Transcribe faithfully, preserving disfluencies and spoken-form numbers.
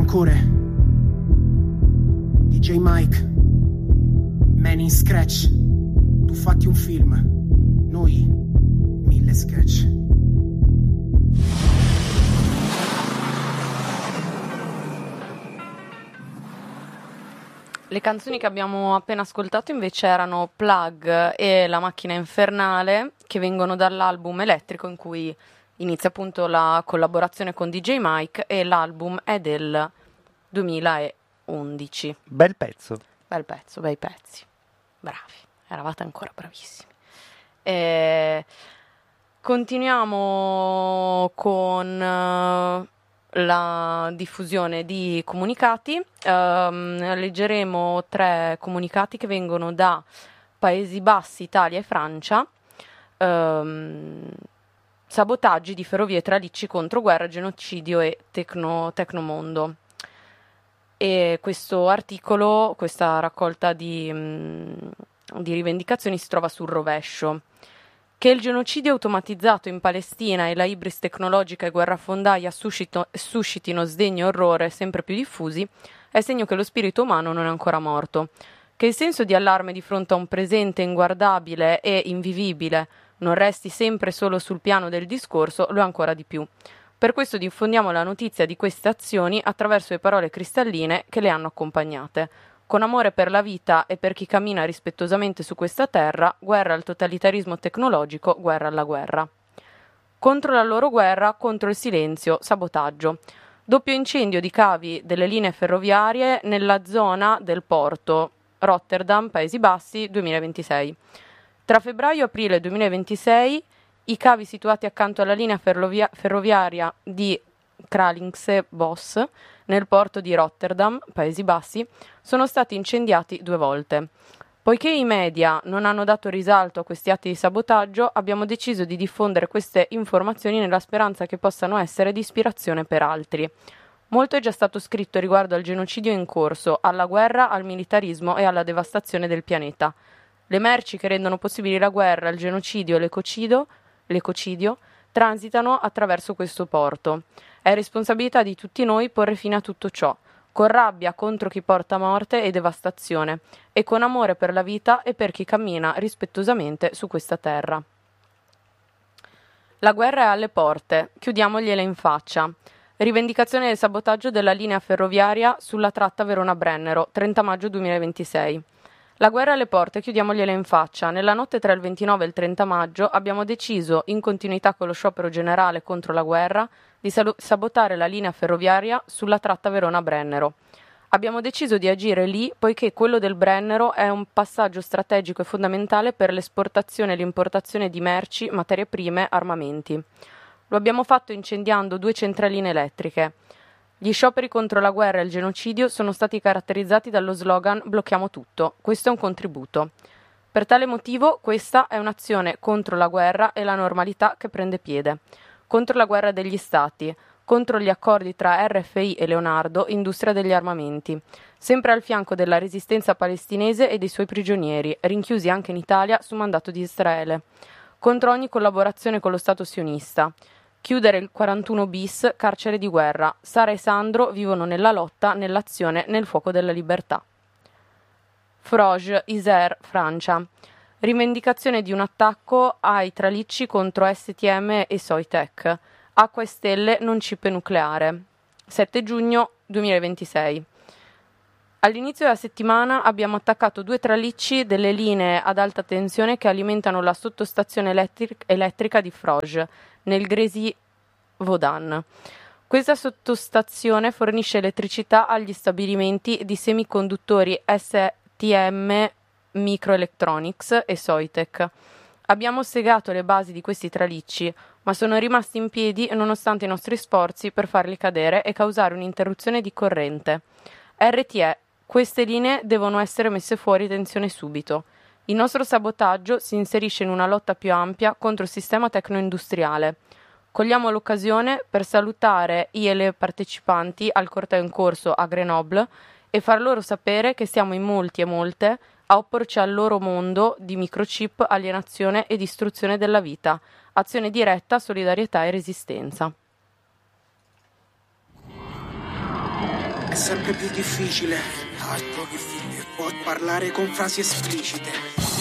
Rancore, D J Mike, Man in Scratch. Tu fatti un film, noi mille sketch. Le canzoni che abbiamo appena ascoltato invece erano Plug e La macchina infernale, che vengono dall'album Elettrico, in cui inizia appunto la collaborazione con D J Mike, e l'album è del duemilaundici. Bel pezzo. Bel pezzo, bei pezzi. Bravi, eravate ancora bravissimi. E continuiamo con uh, la diffusione di comunicati. Um, leggeremo tre comunicati che vengono da Paesi Bassi, Italia e Francia. Um, sabotaggi di ferrovie e tralicci contro guerra, genocidio e tecno, tecnomondo. E questo articolo, questa raccolta di, mh, di rivendicazioni si trova sul rovescio. Che il genocidio automatizzato in Palestina e la ibris tecnologica e guerrafondaia suscito, suscitino sdegno e orrore sempre più diffusi è segno che lo spirito umano non è ancora morto. Che il senso di allarme di fronte a un presente inguardabile e invivibile non resti sempre solo sul piano del discorso lo è ancora di più. Per questo diffondiamo la notizia di queste azioni attraverso le parole cristalline che le hanno accompagnate. Con amore per la vita e per chi cammina rispettosamente su questa terra, guerra al totalitarismo tecnologico, guerra alla guerra. Contro la loro guerra, contro il silenzio, sabotaggio. Doppio incendio di cavi delle linee ferroviarie nella zona del porto, Rotterdam, Paesi Bassi, duemilaventisei. Tra febbraio e aprile duemilaventisei, i cavi situati accanto alla linea ferrovia- ferroviaria di Kralingse-Bos, nel porto di Rotterdam, Paesi Bassi, sono stati incendiati due volte. Poiché i media non hanno dato risalto a questi atti di sabotaggio, abbiamo deciso di diffondere queste informazioni nella speranza che possano essere di ispirazione per altri. Molto è già stato scritto riguardo al genocidio in corso, alla guerra, al militarismo e alla devastazione del pianeta. Le merci che rendono possibili la guerra, il genocidio e l'ecocidio, l'ecocidio transitano attraverso questo porto. È responsabilità di tutti noi porre fine a tutto ciò, con rabbia contro chi porta morte e devastazione, e con amore per la vita e per chi cammina rispettosamente su questa terra. La guerra è alle porte, chiudiamogliela in faccia. Rivendicazione del sabotaggio della linea ferroviaria sulla tratta Verona-Brennero, trenta maggio duemilaventisei. La guerra è alle porte, chiudiamogliela in faccia. Nella notte tra il ventinove e il trenta maggio abbiamo deciso, in continuità con lo sciopero generale contro la guerra, di sal- sabotare la linea ferroviaria sulla tratta Verona-Brennero. Abbiamo deciso di agire lì poiché quello del Brennero è un passaggio strategico e fondamentale per l'esportazione e l'importazione di merci, materie prime, armamenti. Lo abbiamo fatto incendiando due centraline elettriche. Gli scioperi contro la guerra e il genocidio sono stati caratterizzati dallo slogan "Blocchiamo tutto". Questo è un contributo. Per tale motivo, questa è un'azione contro la guerra e la normalità che prende piede, contro la guerra degli stati, contro gli accordi tra R F I e Leonardo, industria degli armamenti, sempre al fianco della resistenza palestinese e dei suoi prigionieri, rinchiusi anche in Italia su mandato di Israele, contro ogni collaborazione con lo Stato sionista. Chiudere il quarantuno bis, carcere di guerra. Sara e Sandro vivono nella lotta, nell'azione, nel fuoco della libertà. Froge, Isère, Francia. Rivendicazione di un attacco ai tralicci contro S T M e Soitec. Acqua e stelle, non chip nucleare. sette giugno duemilaventisei. All'inizio della settimana abbiamo attaccato due tralicci delle linee ad alta tensione che alimentano la sottostazione elettric- elettrica di Froge, nel Grésy-Vaudan. Questa sottostazione fornisce elettricità agli stabilimenti di semiconduttori S T M Microelectronics e Soitec. Abbiamo segato le basi di questi tralicci, ma sono rimasti in piedi nonostante i nostri sforzi per farli cadere e causare un'interruzione di corrente. R T E, queste linee devono essere messe fuori tensione subito. Il nostro sabotaggio si inserisce in una lotta più ampia contro il sistema tecno-industriale. Cogliamo l'occasione per salutare i e le partecipanti al corteo in corso a Grenoble e far loro sapere che siamo in molti e molte a opporci al loro mondo di microchip, alienazione e distruzione della vita. Azione diretta, solidarietà e resistenza. è sempre più difficile. Può parlare con frasi esplicite.